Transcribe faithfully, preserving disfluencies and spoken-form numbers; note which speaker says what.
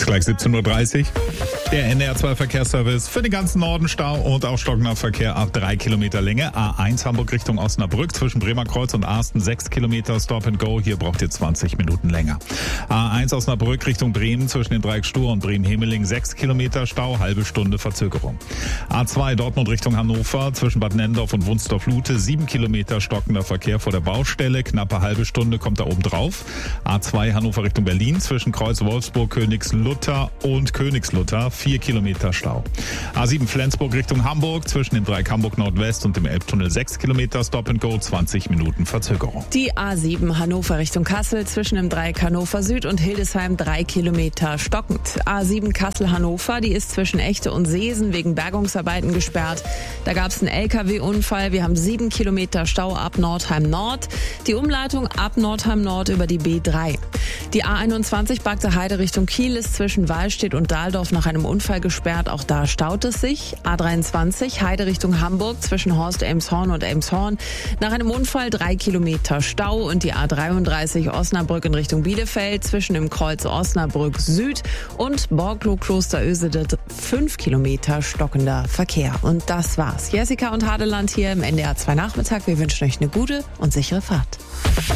Speaker 1: Ist gleich siebzehn Uhr dreißig. Der N D R zwei Verkehrsservice für den ganzen Norden Stau und auch stockender Verkehr ab drei Kilometer Länge. A eins Hamburg Richtung Osnabrück zwischen Bremer Kreuz und Arsten sechs Kilometer Stop and Go. Hier braucht ihr zwanzig Minuten länger. A eins Osnabrück Richtung Bremen zwischen den Dreieck Stur und Bremen-Hemeling sechs Kilometer Stau, halbe Stunde Verzögerung. A zwei Dortmund Richtung Hannover zwischen Bad Nennendorf und Wunsdorf-Lute sieben Kilometer stockender Verkehr vor der Baustelle. Knappe halbe Stunde kommt da oben drauf. A zwei Hannover Richtung Berlin zwischen Kreuz Wolfsburg, Königslutter und Königslutter vier Kilometer Stau. A sieben Flensburg Richtung Hamburg zwischen dem Dreieck Hamburg Nordwest und dem Elbtunnel sechs Kilometer Stop and Go, zwanzig Minuten Verzögerung.
Speaker 2: Die A sieben Hannover Richtung Kassel zwischen dem Dreieck Hannover Süd und Hildesheim drei Kilometer stockend. A sieben Kassel Hannover, die ist zwischen Echte und Seesen wegen Bergungsarbeiten gesperrt. Da gab es einen L K W-Unfall. Wir haben sieben Kilometer Stau ab Nordheim Nord. Die Umleitung ab Nordheim Nord über die B drei. Die A einundzwanzig Bagde Heide Richtung Kiel ist zwischen Wahlstedt und Dahldorf nach einem Unfall gesperrt. Auch da staut es sich. A dreiundzwanzig Heide Richtung Hamburg zwischen Horst Elmshorn und Elmshorn. Nach einem Unfall drei Kilometer Stau. Und die A dreiunddreißig Osnabrück in Richtung Bielefeld zwischen dem Kreuz Osnabrück Süd und Borglo Kloster Ösede fünf Kilometer stockender Verkehr. Und das war's. Jessica und Hadeland hier im N D R zwei Nachmittag. Wir wünschen euch eine gute und sichere Fahrt.